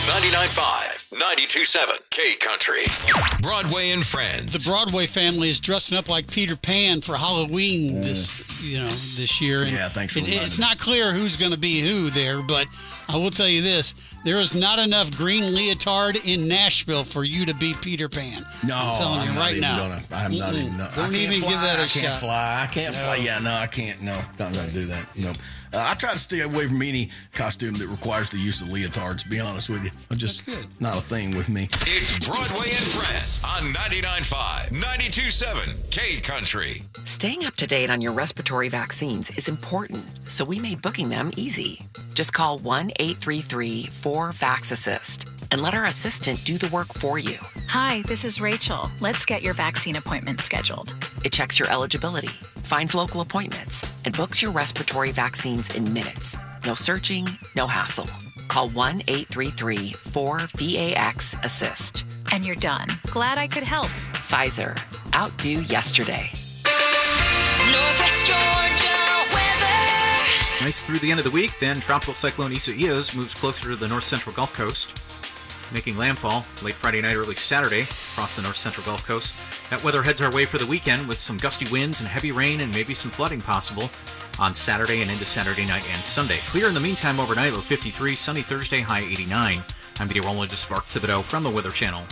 99.5, 92.7 K Country. Broadway and Friends. The Broadway family is dressing up like Peter Pan for Halloween this year. And thanks for reminding me. It's not clear who's going to be who there, but I will tell you this. There is not enough green leotard in Nashville for you to be Peter Pan. No, I'm telling you right now. I'm not even. Don't even give that a shot. I can't fly. I can't fly. Yeah, no, I can't. No, not going to do that. No. I try to stay away from any costume that requires the use of leotards, to be honest with you. Just not a thing with me. It's Broadway and Friends on 99.5, 92.7 K Country. Staying up to date on your respiratory vaccines is important, so we made booking them easy. Just call 1-833-4VAX-ASSIST and let our assistant do the work for you. Hi, this is Rachel. Let's get your vaccine appointment scheduled. It checks your eligibility, finds local appointments, and books your respiratory vaccines in minutes. No searching, no hassle. Call 1-833-4VAX-ASSIST. And you're done. Glad I could help. Pfizer. Outdo yesterday. Northwest Georgia weather. Nice through the end of the week, then Tropical Cyclone Isaias moves closer to the north-central Gulf Coast, making landfall late Friday night, early Saturday across the north-central Gulf Coast. That weather heads our way for the weekend with some gusty winds and heavy rain and maybe some flooding possible on Saturday and into Saturday night and Sunday. Clear in the meantime overnight, low 53, sunny Thursday, high 89. I'm meteorologist Mark Thibodeau from the Weather Channel.